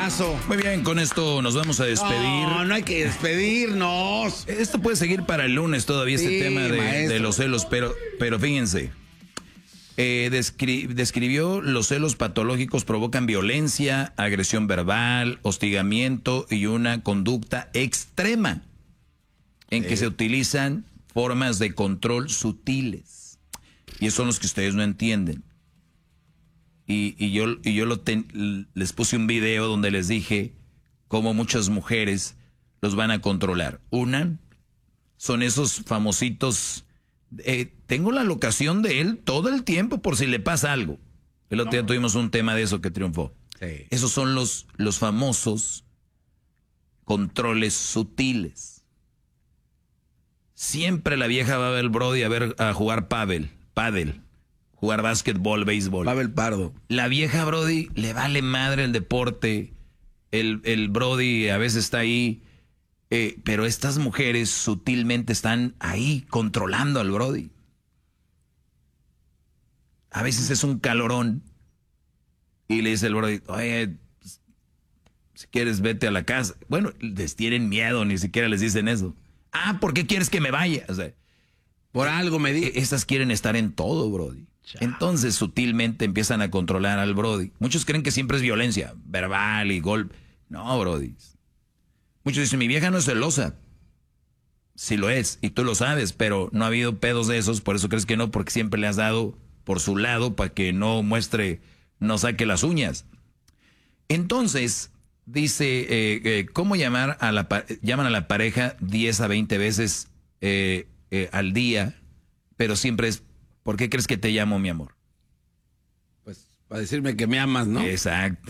abrazo. Muy bien, con esto nos vamos a despedir. No hay que despedirnos. Esto puede seguir para el lunes todavía, Sí, este tema de maestro. los celos, pero fíjense. Describió los celos patológicos provocan violencia, agresión verbal, hostigamiento y una conducta extrema en que se utilizan formas de control sutiles. Y esos son los que ustedes no entienden. Y yo les puse un video donde les dije cómo muchas mujeres los van a controlar. Una, son esos famositos... tengo la locación de él todo el tiempo por si le pasa algo. El otro día tuvimos un tema de eso que triunfó. Sí. Esos son los famosos controles sutiles. Siempre la vieja va a ver el Brody a jugar pádel, jugar básquetbol, béisbol. Pavel Pardo. La vieja Brody le vale madre el deporte. El Brody a veces está ahí. Pero estas mujeres sutilmente están ahí controlando al Brody. A veces es un calorón y le dice el Brody, oye, pues, si quieres vete a la casa. Bueno, les tienen miedo, ni siquiera les dicen eso. Ah, ¿por qué quieres que me vaya? O sea, Por algo me di. estas quieren estar en todo, Brody. Entonces sutilmente empiezan a controlar al Brody. Muchos creen que siempre es violencia verbal y golpe. No, Brody. Muchos dicen, mi vieja no es celosa. Sí lo es, y tú lo sabes, pero no ha habido pedos de esos, por eso crees que no, porque siempre le has dado por su lado para que no muestre, no saque las uñas. Entonces, dice, ¿cómo llaman a la pareja 10 a 20 veces al día? Pero siempre es, ¿por qué crees que te llamo, mi amor? Pues para decirme que me amas, ¿no? Exacto.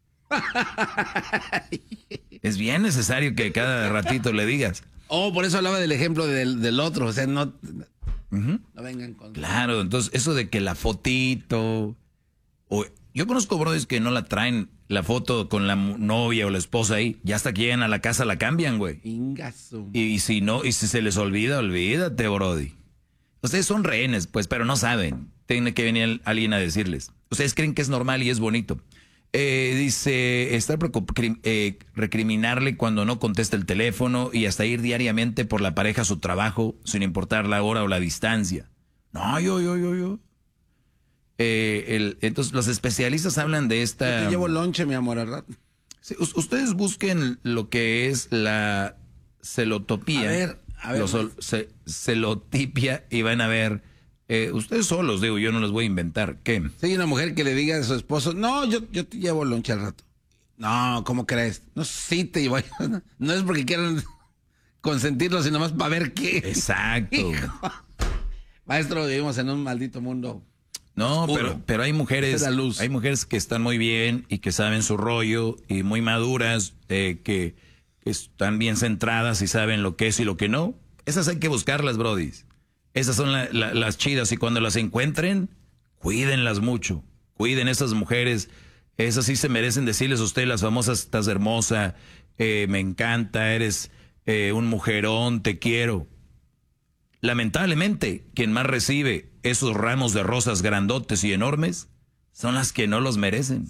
Es bien necesario que cada ratito le digas. Oh, por eso hablaba del ejemplo del otro. O sea, no vengan con... Claro, entonces eso de que la fotito... yo conozco brodis que no la traen la foto con la novia o la esposa ahí. Ya hasta que llegan a la casa la cambian, güey. Ingazo. Y si no, y si se les olvida, olvídate, brody. Ustedes son rehenes, pues, pero no saben. Tiene que venir alguien a decirles. Ustedes creen que es normal y es bonito. Dice, recriminarle cuando no contesta el teléfono y hasta ir diariamente por la pareja a su trabajo sin importar la hora o la distancia. No, yo. Entonces, los especialistas hablan de esta... Yo te llevo lonche, mi amor, al rato. Sí, ustedes busquen lo que es la celotopía. A ver. Celotipia y van a ver... ustedes solos, digo, yo no les voy a inventar. ¿Qué? Si hay una mujer que le diga a su esposo, no, yo te llevo lonche al rato. No, ¿cómo crees? No, sí te llevo. No es porque quieran consentirlo, sino más para ver qué. Exacto. Hijo. Maestro, vivimos en un maldito mundo. No, oscuro. pero hay mujeres, Esa luz. hay mujeres que están muy bien y que saben su rollo y muy maduras, que están bien centradas y saben lo que es y lo que no. Esas hay que buscarlas, brodis. Esas son las chidas y cuando las encuentren, cuídenlas mucho. Cuiden esas mujeres. Esas sí se merecen decirles a ustedes las famosas, estás hermosa, me encanta, eres un mujerón, te quiero. Lamentablemente, quien más recibe esos ramos de rosas grandotes y enormes son las que no los merecen.